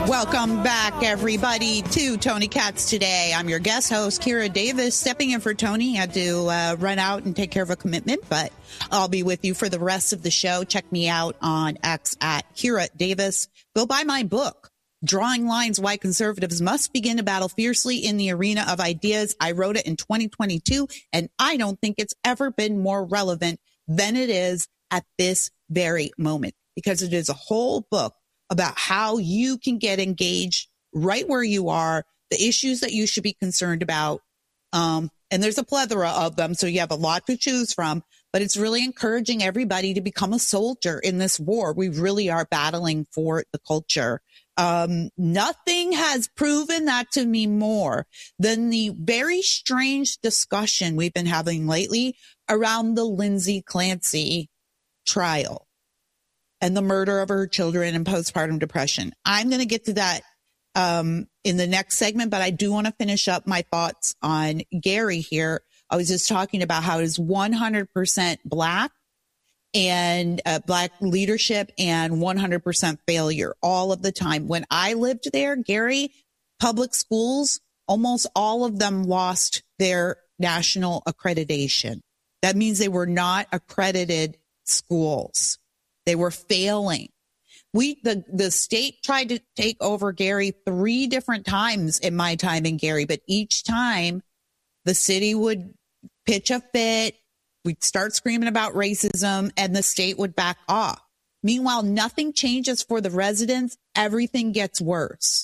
Welcome back, everybody, to Tony Katz Today. I'm your guest host, Kira Davis, stepping in for Tony. Had to run out and take care of a commitment, but I'll be with you for the rest of the show. Check me out on X at Kira Davis. Go buy my book, Drawing Lines, Why Conservatives Must Begin to Battle Fiercely in the Arena of Ideas. I wrote it in 2022, and I don't think it's ever been more relevant than it is at this very moment, because it is a whole book about how you can get engaged right where you are, the issues that you should be concerned about. And there's a plethora of them, so you have a lot to choose from, but it's really encouraging everybody to become a soldier in this war. We really are battling for the culture. Nothing has proven that to me more than the very strange discussion we've been having lately around the Lindsay Clancy trial and the murder of her children and postpartum depression. I'm going to get to that in the next segment, but I do want to finish up my thoughts on Gary here. I was just talking about how it's 100% Black and Black leadership and 100% failure all of the time. When I lived there, Gary, public schools, almost all of them lost their national accreditation. That means they were not accredited schools. They were failing. The state tried to take over Gary 3 different times in my time in Gary, but each time the city would pitch a fit. We'd start screaming about racism and the state would back off. Meanwhile, nothing changes for the residents. Everything gets worse.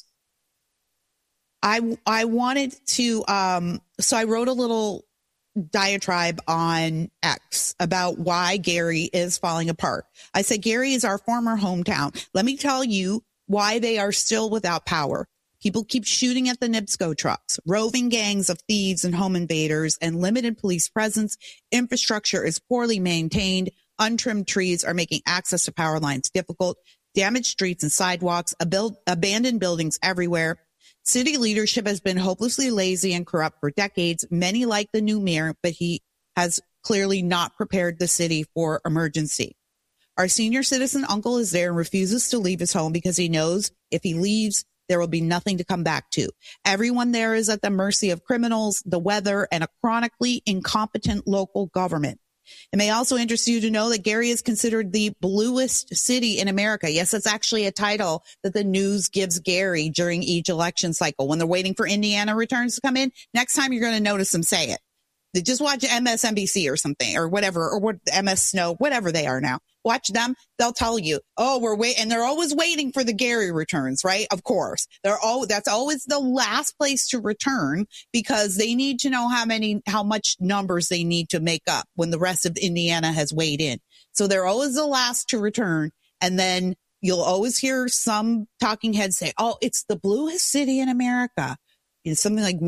I wanted to, so I wrote a little diatribe on X about why Gary is falling apart. I said, Gary is our former hometown. Let me tell you why they are still without power. People keep shooting at the NIPSCO trucks, roving gangs of thieves and home invaders, and limited police presence. Infrastructure is poorly maintained. Untrimmed trees are making access to power lines difficult. Damaged streets and sidewalks, abandoned buildings everywhere. City leadership has been hopelessly lazy and corrupt for decades. Many like the new mayor, but he has clearly not prepared the city for emergency. Our senior citizen uncle is there and refuses to leave his home because he knows if he leaves, there will be nothing to come back to. Everyone there is at the mercy of criminals, the weather, and a chronically incompetent local government. It may also interest you to know that Gary is considered the bluest city in America. Yes, that's actually a title that the news gives Gary during each election cycle. When they're waiting for Indiana returns to come in, next time you're going to notice them say it. Just watch MSNBC or something or whatever, or what MS Snow, whatever they are now. Watch them. They'll tell you, oh, we're waiting. And they're always waiting for the Gary returns, right? Of course. That's always the last place to return because they need to know how much numbers they need to make up when the rest of Indiana has weighed in. So they're always the last to return. And then you'll always hear some talking heads say, oh, it's the bluest city in America. It's something like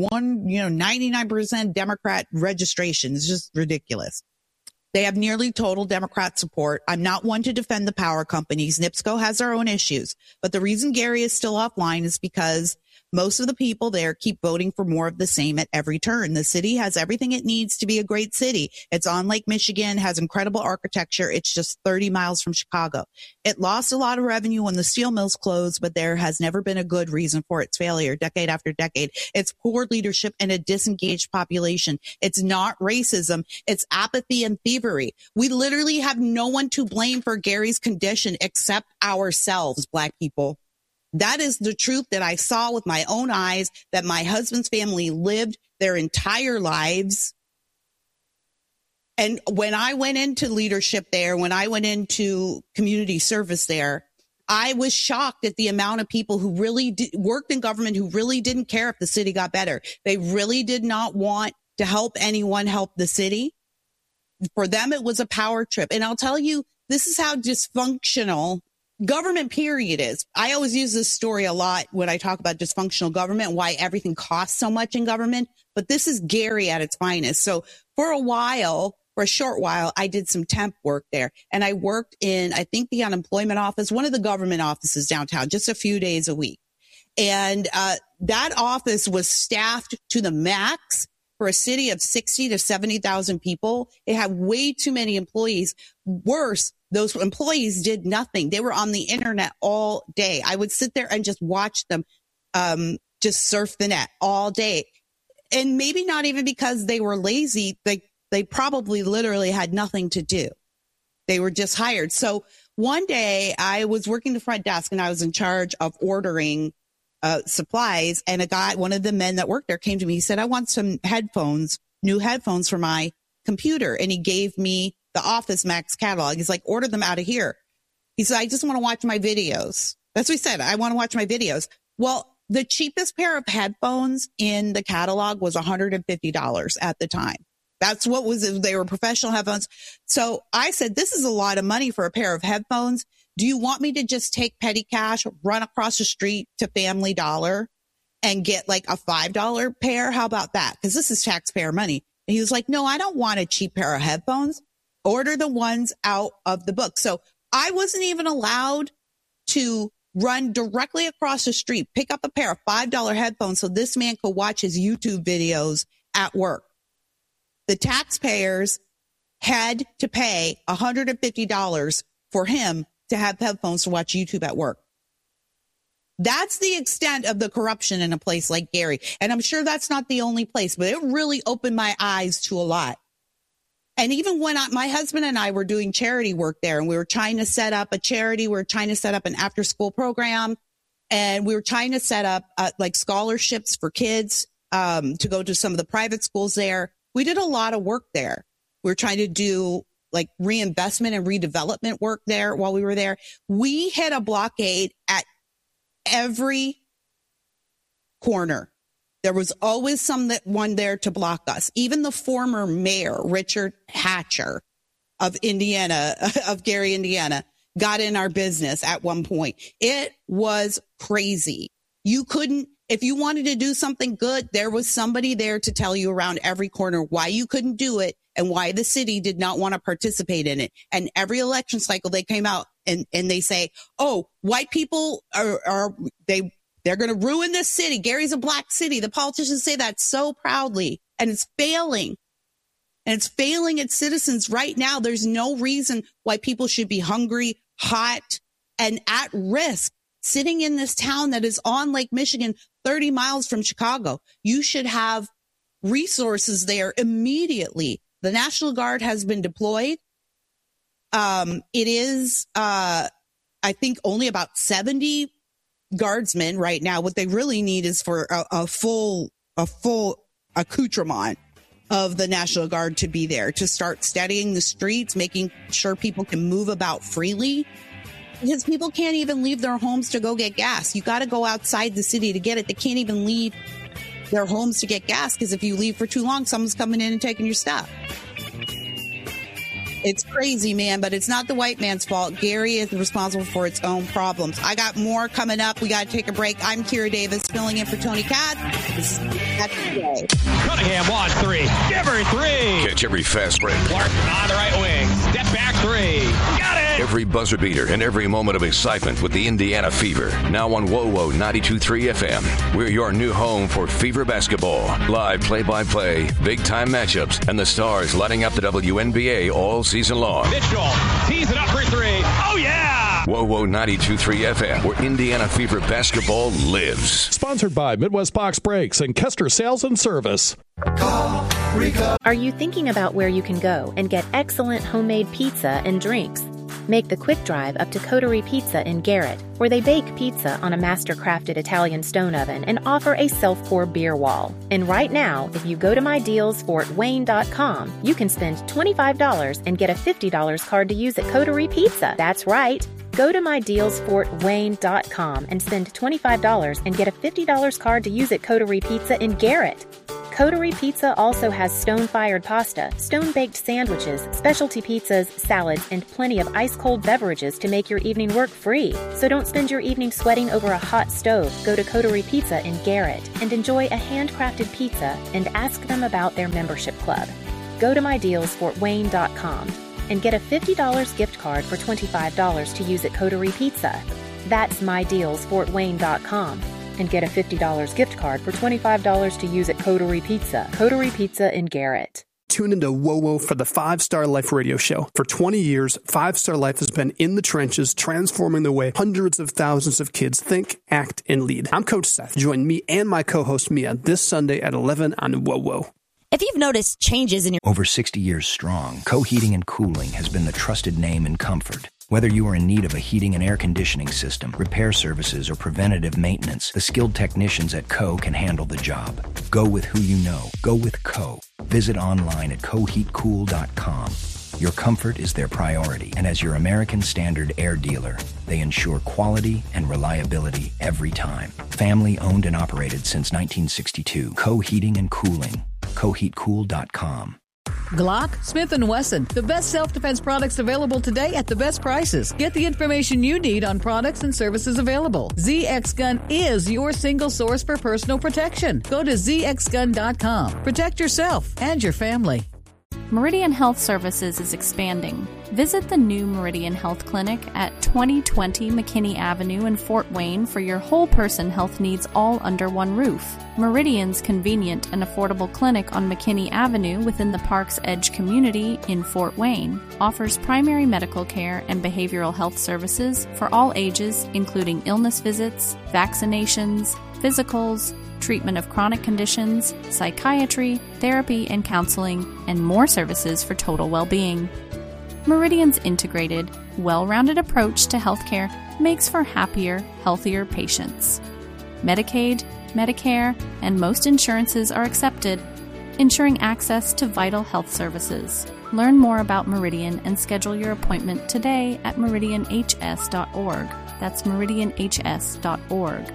99% Democrat registration. It's just ridiculous. They have nearly total Democrat support. I'm not one to defend the power companies. NIPSCO has their own issues. But the reason Gary is still offline is because most of the people there keep voting for more of the same at every turn. The city has everything it needs to be a great city. It's on Lake Michigan, has incredible architecture. It's just 30 miles from Chicago. It lost a lot of revenue when the steel mills closed, but there has never been a good reason for its failure decade after decade. It's poor leadership and a disengaged population. It's not racism. It's apathy and thievery. We literally have no one to blame for Gary's condition except ourselves, Black people. That is the truth that I saw with my own eyes, that my husband's family lived their entire lives. And when I went into leadership there, when I went into community service there, I was shocked at the amount of people who really worked in government who really didn't care if the city got better. They really did not want to help anyone help the city. For them, it was a power trip. And I'll tell you, this is how dysfunctional government period is. I always use this story a lot when I talk about dysfunctional government, why everything costs so much in government. But this is Gary at its finest. So for a short while, I did some temp work there. And I worked in, I think, the unemployment office, one of the government offices downtown, just a few days a week. And that office was staffed to the max. For a city of 60 to 70,000 people, it had way too many employees. Worse, those employees did nothing. They were on the internet all day. I would sit there and just watch them just surf the net all day. And maybe not even because they were lazy. They probably literally had nothing to do. They were just hired. So one day I was working the front desk and I was in charge of ordering supplies. And one of the men that worked there came to me. He said, I want some new headphones for my computer. And he gave me the Office Max catalog. He's like, order them out of here. He said, I just want to watch my videos. That's what he said. I want to watch my videos. Well, the cheapest pair of headphones in the catalog was $150 at the time. That's what they were professional headphones. So I said, this is a lot of money for a pair of headphones. Do you want me to just take petty cash, run across the street to Family Dollar and get like a $5 pair? How about that? Because this is taxpayer money. And he was like, no, I don't want a cheap pair of headphones. Order the ones out of the book. So I wasn't even allowed to run directly across the street, pick up a pair of $5 headphones so this man could watch his YouTube videos at work. The taxpayers had to pay $150 for him to have headphones to watch YouTube at work. That's the extent of the corruption in a place like Gary. And I'm sure that's not the only place, but it really opened my eyes to a lot. And even when my husband and I were doing charity work there and we were trying to set up a charity, we were trying to set up an after school program, and we were trying to set up like scholarships for kids to go to some of the private schools there. We did a lot of work there. We were trying to do like reinvestment and redevelopment work there while we were there. We hit a blockade at every corner. There was always one there to block us. Even the former mayor, Richard Hatcher of Gary, Indiana, got in our business at one point. It was crazy. If you wanted to do something good, there was somebody there to tell you around every corner why you couldn't do it and why the city did not want to participate in it. And every election cycle, they came out and they say, oh, white people they're going to ruin this city. Gary's a black city. The politicians say that so proudly, and it's failing. And it's failing its citizens right now. There's no reason why people should be hungry, hot, and at risk sitting in this town that is on Lake Michigan, 30 miles from Chicago. You should have resources there immediately. The National Guard has been deployed. It is, I think, only about 70 guardsmen right now. What they really need is for a full accoutrement of the National Guard to be there, to start steadying the streets, making sure people can move about freely. Because people can't even leave their homes to go get gas. You got to go outside the city to get it. They can't even leave their homes to get gas because if you leave for too long, someone's coming in and taking your stuff. It's crazy, man, but it's not the white man's fault. Gary is responsible for its own problems. I got more coming up. We got to take a break. I'm Kira Davis, filling in for Tony Katz. This is Katz Today. Cunningham wants three. Give her three. Catch every fast break. Clark on the right wing. Step back three. Got it. Every buzzer beater and every moment of excitement with the Indiana Fever. Now on WOWO 92.3 FM. We're your new home for Fever basketball. Live play-by-play, big-time matchups, and the stars lighting up the WNBA all season long. Mitchell tees it up for three. Oh, yeah! WOWO 92.3 FM, where Indiana Fever basketball lives. Sponsored by Midwest Box Brakes and Kester Sales and Service. Are you thinking about where you can go and get excellent homemade pizza and drinks? Make the quick drive up to Coterie Pizza in Garrett, where they bake pizza on a master-crafted Italian stone oven and offer a self-pour beer wall. And right now, if you go to MyDealsFortWayne.com, you can spend $25 and get a $50 card to use at Coterie Pizza. That's right. Go to MyDealsFortWayne.com and spend $25 and get a $50 card to use at Coterie Pizza in Garrett. Coterie Pizza also has stone-fired pasta, stone-baked sandwiches, specialty pizzas, salads, and plenty of ice-cold beverages to make your evening work free. So don't spend your evening sweating over a hot stove. Go to Coterie Pizza in Garrett and enjoy a handcrafted pizza and ask them about their membership club. Go to MyDealsFortWayne.com and get a $50 gift card for $25 to use at Coterie Pizza. That's MyDealsFortWayne.com. And get a $50 gift card for $25 to use at Coterie Pizza. Coterie Pizza in Garrett. tune into WOWO for the 5 Star Life radio show. For 20 years, 5 Star Life has been in the trenches, transforming the way hundreds of thousands of kids think, act, and lead. I'm Coach Seth. Join me and my co-host Mia this Sunday at 11 on WOWO. If you've noticed changes in your... Over 60 years strong, Co-Heating and Cooling has been the trusted name in comfort. Whether you are in need of a heating and air conditioning system, repair services, or preventative maintenance, the skilled technicians at Co can handle the job. Go with who you know. Go with Co. Visit online at coheatcool.com. Your comfort is their priority, and as your American Standard air dealer, they ensure quality and reliability every time. Family owned and operated since 1962. Co Heating and Cooling. coheatcool.com. Glock, Smith & Wesson, the best self-defense products available today at the best prices. Get the information you need on products and services available. ZX Gun is your single source for personal protection. Go to zxgun.com. Protect yourself and your family. Meridian Health Services is expanding. Visit the new Meridian Health Clinic at 2020 McKinney Avenue in Fort Wayne for your whole person health needs all under one roof. Meridian's convenient and affordable clinic on McKinney Avenue within the Park's Edge community in Fort Wayne offers primary medical care and behavioral health services for all ages, including illness visits, vaccinations, physicals, treatment of chronic conditions, psychiatry, therapy and counseling, and more services for total well-being. Meridian's integrated, well-rounded approach to healthcare makes for happier, healthier patients. Medicaid, Medicare, and most insurances are accepted, ensuring access to vital health services. Learn more about Meridian and schedule your appointment today at meridianhs.org. That's meridianhs.org.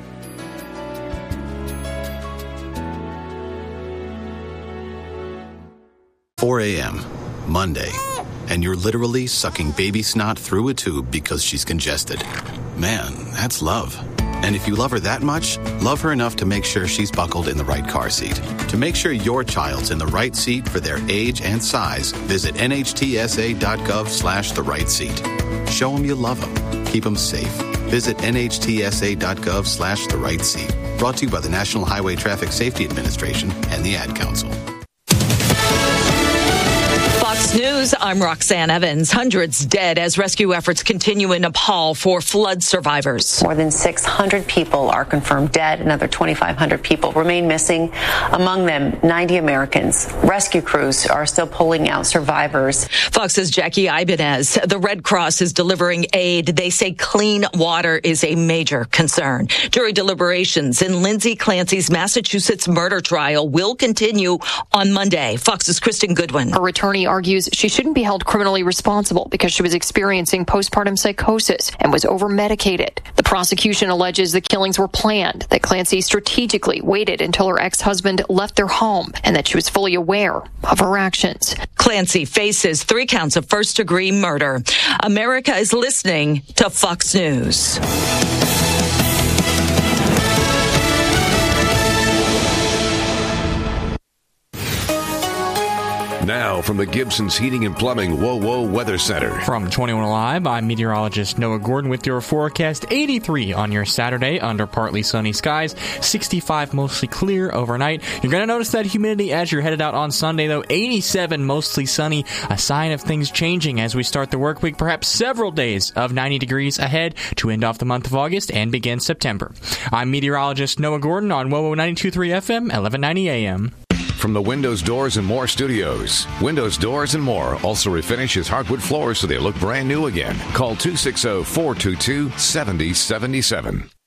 4 a.m., Monday, and you're literally sucking baby snot through a tube because she's congested. Man, that's love. And if you love her that much, love her enough to make sure she's buckled in the right car seat. To make sure your child's in the right seat for their age and size, visit nhtsa.gov/the right seat. Show them you love them. Keep them safe. Visit nhtsa.gov/the right seat. Brought to you by the National Highway Traffic Safety Administration and the Ad Council. Fox News, I'm Roxanne Evans. Hundreds dead as rescue efforts continue in Nepal for flood survivors. More than 600 people are confirmed dead. Another 2,500 people remain missing. Among them, 90 Americans. Rescue crews are still pulling out survivors. Fox's Jackie Ibanez. The Red Cross is delivering aid. They say clean water is a major concern. Jury deliberations in Lindsay Clancy's Massachusetts murder trial will continue on Monday. Fox's Kristen Goodwin. Her attorney argues she shouldn't be held criminally responsible because she was experiencing postpartum psychosis and was over-medicated. The prosecution alleges the killings were planned, that Clancy strategically waited until her ex-husband left their home, and that she was fully aware of her actions. Clancy faces 3 counts of first-degree murder. America is listening to Fox News. Now from the Gibson's Heating and Plumbing WOWO Weather Center. From 21 Live, I'm meteorologist Noah Gordon with your forecast. 83 on your Saturday under partly sunny skies. 65 mostly clear overnight. You're going to notice that humidity as you're headed out on Sunday, though. 87 mostly sunny. A sign of things changing as we start the work week. Perhaps several days of 90 degrees ahead to end off the month of August and begin September. I'm meteorologist Noah Gordon on WOWO 92.3 FM, 1190 AM. From the Windows, Doors, and More studios. Windows, Doors, and More also refinishes hardwood floors so they look brand new again. Call 260-422-7077.